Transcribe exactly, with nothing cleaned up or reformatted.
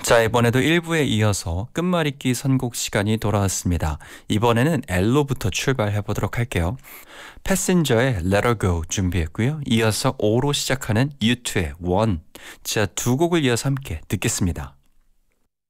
자, 이번에도 일 부에 이어서 끝말잇기 선곡 시간이 돌아왔습니다. 이번에는 L로부터 출발해 보도록 할게요. 패신저의 Let Her Go 준비했고요. 이어서 O로 시작하는 유투의 One. 자, 두 곡을 이어서 함께 듣겠습니다.